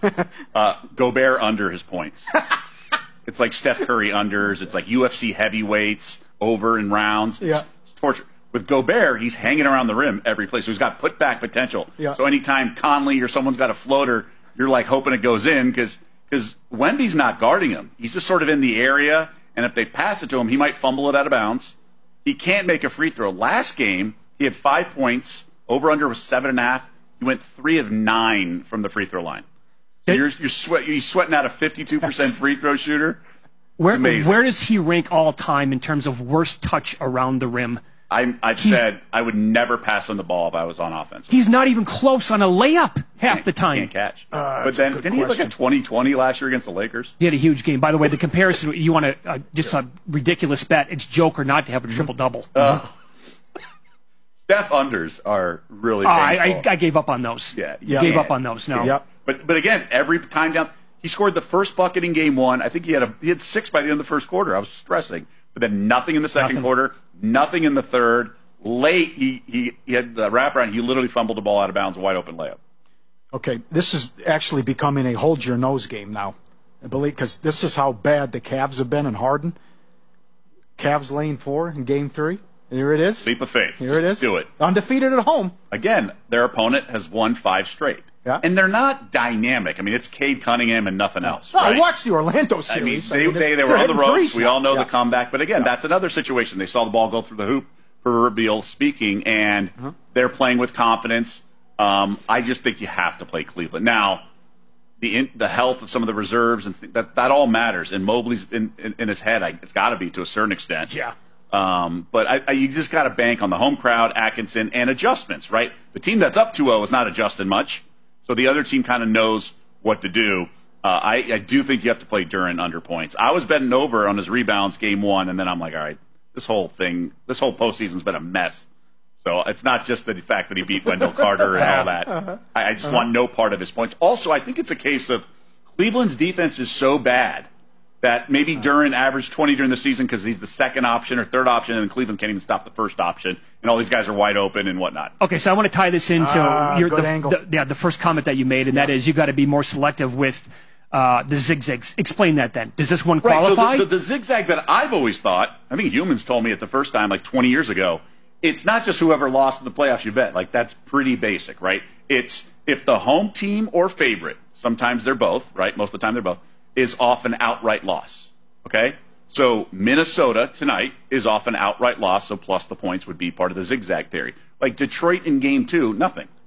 Gobert under his points. It's like Steph Curry unders. It's like UFC heavyweights over in rounds. It's torture. With Gobert, he's hanging around the rim every play, so he's got put-back potential. So anytime Conley or someone's got a floater, you're like hoping it goes in because Wemby's not guarding him. He's just sort of in the area, and if they pass it to him, he might fumble it out of bounds. He can't make a free throw. Last game, he had 5 points. Over-under was 7.5. He went 3 of 9 from the free throw line. So you're sweating out a 52% free throw shooter. Where does he rank all time in terms of worst touch around the rim? I've said I would never pass on the ball if I was on offense. He's not even close on a layup half the time. Can't catch. But then didn't he look at 2020 last year against the Lakers? He had a huge game. By the way, the comparison, you want to just a ridiculous bet. It's Joker not to have a triple-double. Steph unders are really painful. I gave up on those. Gave up on those. No. Yep. But again, every time down, he scored the first bucket in Game 1. I think he had 6 by the end of the first quarter. I was stressing. But then nothing in the second quarter, nothing in the third. Late, he had the wraparound. He literally fumbled the ball out of bounds, a wide open layup. Okay, this is actually becoming a hold your nose game now. I believe because this is how bad the Cavs have been in Harden. Cavs lane 4 in Game 3. Here it is. Leap of faith. Here it is. Do it. Undefeated at home. Again, their opponent has won 5 straight. Yeah. And they're not dynamic. I mean, it's Cade Cunningham and nothing else. No, right? I watched the Orlando series. They were on the ropes. We all know the comeback. But again, that's another situation. They saw the ball go through the hoop, proverbial speaking, and they're playing with confidence. I just think you have to play Cleveland. Now, the health of some of the reserves, and that all matters. And Mobley's in his head, it's got to be to a certain extent. Yeah. But you just got to bank on the home crowd, Atkinson, and adjustments, right? The team that's up 2-0 is not adjusting much. So the other team kind of knows what to do. I do think you have to play Durant under points. I was betting over on his rebounds Game 1, and then I'm like, all right, this whole postseason's been a mess. So it's not just the fact that he beat Wendell Carter and all that. I just want no part of his points. Also, I think it's a case of Cleveland's defense is so bad that maybe Durant averaged 20 during the season because he's the second option or third option, and Cleveland can't even stop the first option, and all these guys are wide open and whatnot. Okay, so I want to tie this into the first comment that you made, and that is you got to be more selective with the zigzags. Explain that then. Does this one qualify? So the zigzag that I've always thought, I think humans told me it the first time like 20 years ago, it's not just whoever lost in the playoffs you bet. Like, that's pretty basic, right? It's if the home team or favorite, sometimes they're both, right? Most of the time they're both, is off an outright loss, okay? So Minnesota tonight is off an outright loss, so plus the points would be part of the zigzag theory. Like Detroit in Game 2, nothing.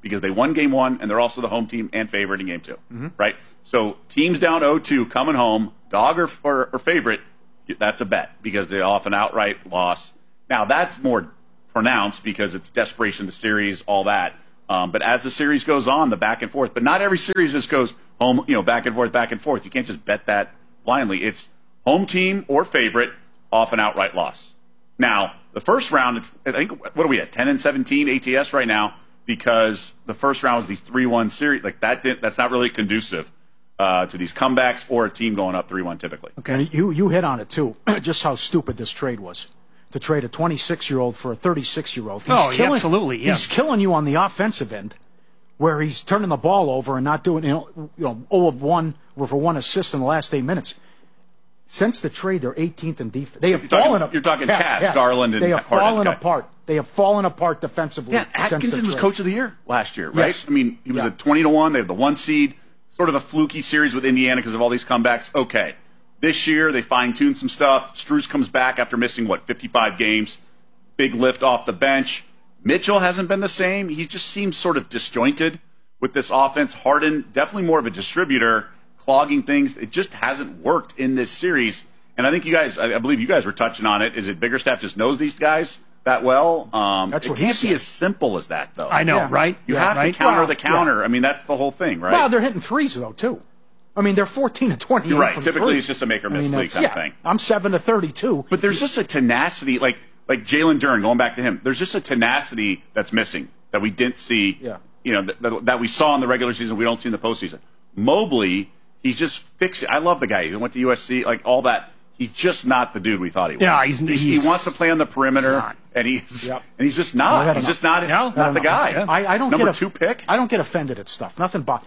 because they won game 1 and they're also the home team and favorite in game 2, right? So teams down 0-2 coming home, dog or favorite, that's a bet because they often outright loss. Now that's more pronounced because it's desperation of the series, all that. But as the series goes on, the back and forth, but not every series just goes home, back and forth. You can't just bet that blindly. It's home team or favorite, often outright loss. Now, the first round, I think, what are we at, 10-17 ATS right now, because the first round was these 3-1 series. Like that's not really conducive to these comebacks or a team going up 3-1 typically. Okay, and you hit on it too, just how stupid this trade was. To trade a 26-year-old for a 36-year-old. Absolutely. Yeah. He's killing you on the offensive end, where he's turning the ball over and not doing 0 of 1 for 1 assist in the last 8 minutes. Since the trade, they're 18th in defense. They have fallen apart. You're talking Cavs, Garland, and they have Harden. fallen apart. They have fallen apart defensively. Yeah, Atkinson was coach of the year last year, right? Yes. I mean, he was at 20-1. They have the 1 seed. Sort of a fluky series with Indiana because of all these comebacks. Okay. This year, they fine-tuned some stuff. Strus comes back after missing, 55 games. Big lift off the bench. Mitchell hasn't been the same. He just seems sort of disjointed with this offense. Harden, definitely more of a distributor, clogging things. It just hasn't worked in this series. And I think I believe you guys were touching on it. Is it Biggerstaff just knows these guys that well? That's what it can't be as simple as that, though. I know, right? You have to counter the counter. Yeah. I mean, that's the whole thing, right? Well, they're hitting threes, though, too. I mean, they're 14-20. You're right. From Typically, three. it's just a make or miss league kind of thing. I'm 7-32. But there's just a tenacity, like Jalen Duren, going back to him. There's just a tenacity that's missing that we didn't see. Yeah. That we saw in the regular season. We don't see in the postseason. Mobley, he's just fixing. I love the guy. He went to USC, like all that. He's just not the dude we thought he was. Yeah, he wants to play on the perimeter, and he's just not. He's just not the guy. Yeah. I don't number 2 pick. I don't get offended at stuff. Nothing but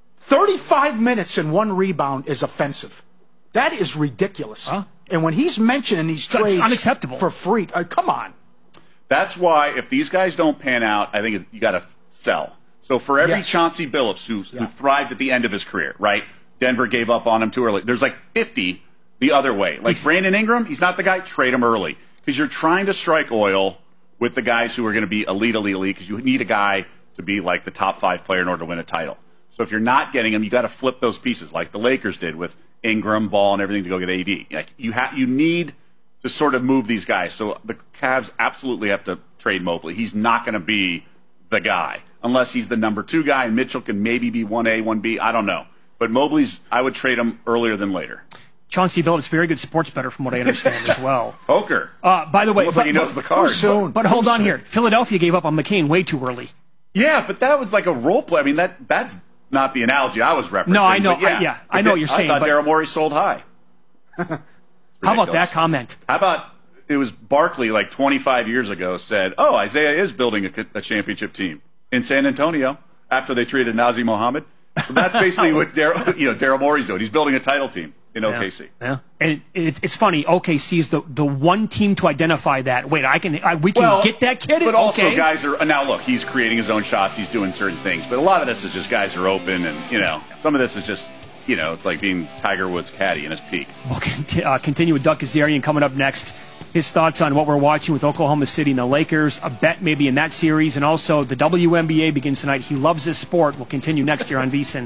35 minutes and 1 rebound is offensive. That is ridiculous. Huh? And when he's mentioning these trades unacceptable for free, come on. That's why if these guys don't pan out, I think you got to sell. So for every Chauncey Billups who thrived at the end of his career, right? Denver gave up on him too early. There's like 50 the other way. Like Brandon Ingram, he's not the guy. Trade him early because you're trying to strike oil with the guys who are going to be elite because you need a guy to be like the top 5 player in order to win a title. So if you're not getting him, you got to flip those pieces like the Lakers did with Ingram, Ball, and everything to go get AD. Like you need to sort of move these guys. So the Cavs absolutely have to trade Mobley. He's not going to be the guy unless he's the number 2 guy, and Mitchell can maybe be 1A, 1B. I don't know. But I would trade him earlier than later. Chauncey Billups, very good sports bettor from what I understand as well. Poker. By the way, almost like he knows the cards. Too soon. But hold on here. Philadelphia gave up on McCain way too early. Yeah, but that was like a role play. I mean, that's not the analogy I was referencing. No, I know. I know what you're saying. I thought Daryl Morey sold high. How about that comment? How about it was Barkley like 25 years ago said, "Oh, Isaiah is building a championship team in San Antonio after they traded Nazir Mohammed." So that's basically what Daryl Morey's doing. He's building a title team in OKC. Yeah, and it's funny. OKC is the one team to identify that. Wait, we can get that kid. But also, guys are now. Look, he's creating his own shots. He's doing certain things. But a lot of this is just guys are open, and some of this is just it's like being Tiger Woods' caddy in his peak. We'll continue with Doug Kazarian coming up next. His thoughts on what we're watching with Oklahoma City and the Lakers, a bet maybe in that series, and also the WNBA begins tonight. He loves this sport. We'll continue next year on VSiN.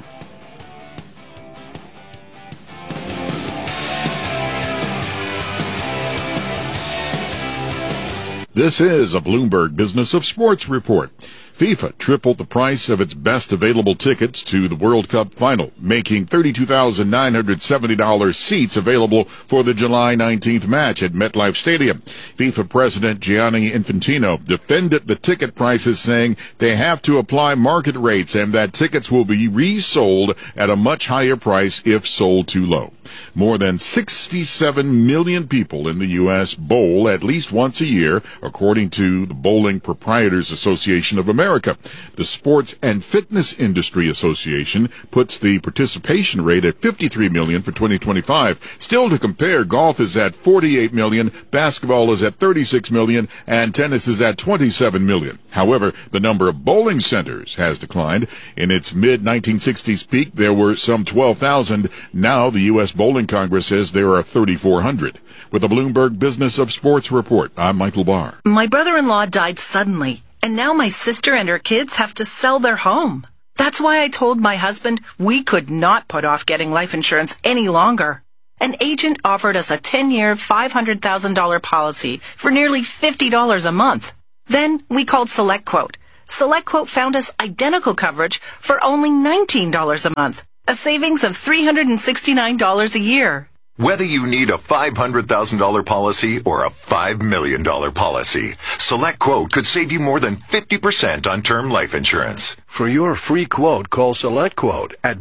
This is a Bloomberg Business of Sports report. FIFA tripled the price of its best available tickets to the World Cup final, making $32,970 seats available for the July 19th match at MetLife Stadium. FIFA President Gianni Infantino defended the ticket prices, saying they have to apply market rates and that tickets will be resold at a much higher price if sold too low. More than 67 million people in the U.S. bowl at least once a year, according to the Bowling Proprietors Association of America. The Sports and Fitness Industry Association puts the participation rate at 53 million for 2025. Still to compare, golf is at 48 million, basketball is at 36 million, and tennis is at 27 million. However, the number of bowling centers has declined. In its mid-1960s peak, there were some 12,000. Now the U.S. Bowling Congress says there are 3,400. With the Bloomberg Business of Sports report, I'm Michael Barr. My brother-in-law died suddenly. And now my sister and her kids have to sell their home. That's why I told my husband we could not put off getting life insurance any longer. An agent offered us a 10-year, $500,000 policy for nearly $50 a month. Then we called SelectQuote. SelectQuote found us identical coverage for only $19 a month, a savings of $369 a year. Whether you need a $500,000 policy or a $5 million policy, SelectQuote could save you more than 50% on term life insurance. For your free quote, call SelectQuote at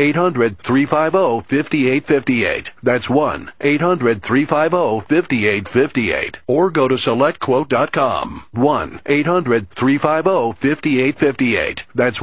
1-800-350-5858. That's 1-800-350-5858. Or go to SelectQuote.com. 1-800-350-5858. That's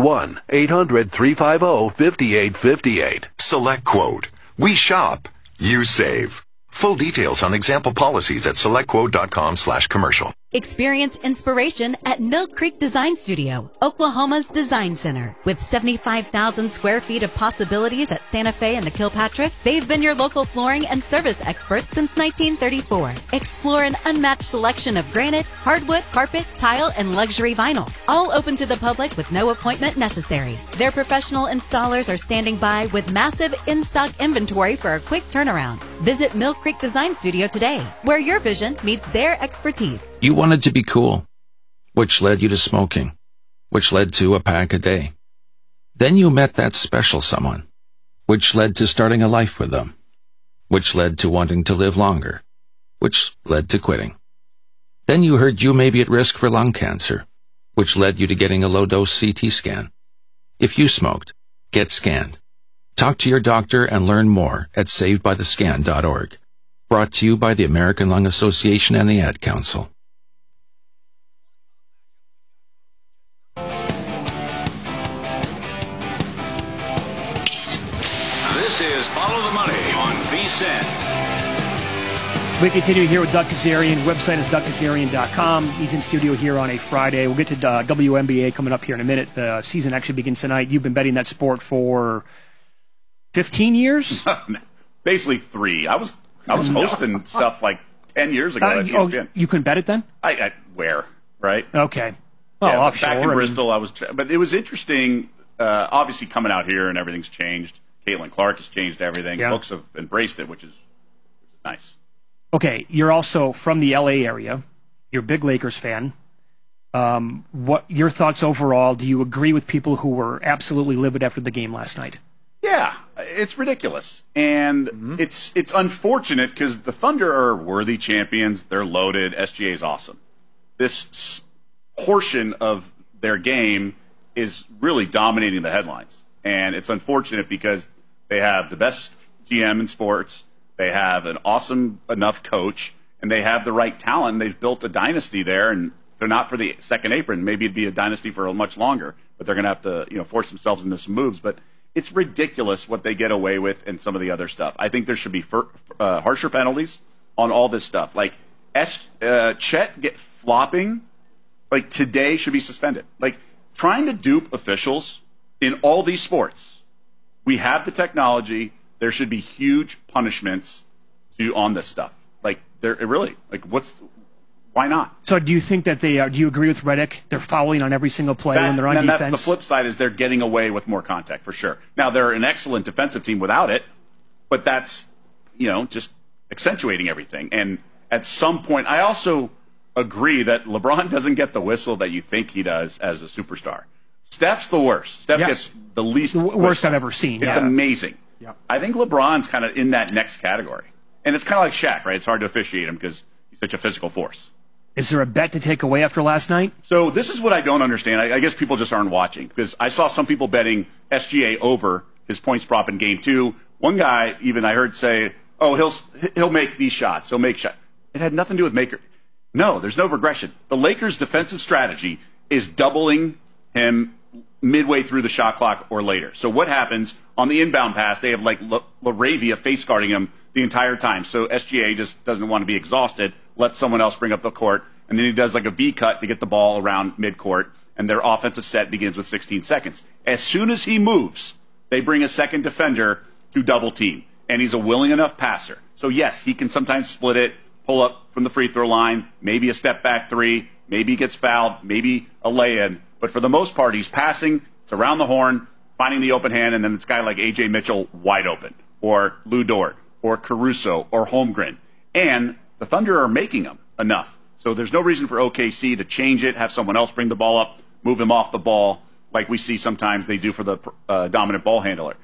1-800-350-5858. SelectQuote. We shop. You save. Full details on example policies at SelectQuote.com/commercial. Experience inspiration at Mill Creek Design Studio, Oklahoma's design center. With 75,000 square feet of possibilities at Santa Fe and the Kilpatrick, they've been your local flooring and service experts since 1934. Explore an unmatched selection of granite, hardwood, carpet, tile, and luxury vinyl, all open to the public with no appointment necessary. Their professional installers are standing by with massive in-stock inventory for a quick turnaround. Visit Mill Creek Design Studio today, where your vision meets their expertise. You wanted to be cool, which led you to smoking, which led to a pack a day. Then you met that special someone, which led to starting a life with them, which led to wanting to live longer, which led to quitting. Then you heard you may be at risk for lung cancer, which led you to getting a low-dose CT scan. If you smoked, get scanned. Talk to your doctor and learn more at savedbythescan.org. Brought to you by the American Lung Association and the Ad Council. This is Follow the Money on VSiN. We continue here with Doug Kazarian. Website is dougkazarian.com. He's in studio here on a Friday. We'll get to WNBA coming up here in a minute. The season actually begins tonight. You've been betting that sport for 15 years? Basically 3. I was hosting stuff like 10 years ago at ESPN. You couldn't bet it then? Where, right? Okay. Well, offshore. Back in Bristol, but it was interesting, obviously coming out here and everything's changed. Caitlin Clark has changed everything. Yeah. Books have embraced it, which is nice. Okay, you're also from the L.A. area. You're a big Lakers fan. What your thoughts overall? Do you agree with people who were absolutely livid after the game last night? Yeah, it's ridiculous. And it's unfortunate because the Thunder are worthy champions. They're loaded. SGA is awesome. This portion of their game is really dominating the headlines. And it's unfortunate because they have the best GM in sports. They have an awesome enough coach, and they have the right talent. They've built a dynasty there, and they're not for the second apron. Maybe it'd be a dynasty for much longer, but they're going to have to, force themselves into some moves. But it's ridiculous what they get away with and some of the other stuff. I think there should be harsher penalties on all this stuff. Like Chet get flopping, like today should be suspended. Like trying to dupe officials in all these sports. We have the technology. There should be huge punishments on this stuff. Like why not? So do you think that do you agree with Redick? They're fouling on every single play when they're on defense? That's the flip side is they're getting away with more contact for sure. Now they're an excellent defensive team without it, but that's, just accentuating everything. And at some point, I also agree that LeBron doesn't get the whistle that you think he does as a superstar. Steph's the worst. Steph gets the least worst I've ever seen. It's amazing. Yep. I think LeBron's kind of in that next category. And it's kind of like Shaq, right? It's hard to officiate him because he's such a physical force. Is there a bet to take away after last night? So this is what I don't understand. I guess people just aren't watching because I saw some people betting SGA over his points prop in Game 2. One guy even I heard say, he'll make these shots. He'll make shots. It had nothing to do with maker. No, there's no regression. The Lakers' defensive strategy is doubling him midway through the shot clock or later. So what happens on the inbound pass? They have like LaRavia face guarding him the entire time. So SGA just doesn't want to be exhausted. Let someone else bring up the court. And then he does like a V cut to get the ball around midcourt. And their offensive set begins with 16 seconds. As soon as he moves, they bring a second defender to double team. And he's a willing enough passer. So yes, he can sometimes split it, pull up from the free throw line, maybe a step back three, Maybe he gets fouled, maybe a lay-in. But for the most part, he's passing, it's around the horn, finding the open hand, and then it's a guy like A.J. Mitchell wide open, or Lou Dort, or Caruso, or Holmgren. And the Thunder are making them enough. So there's no reason for OKC to change it, have someone else bring the ball up, move him off the ball, like we see sometimes they do for the dominant ball handler.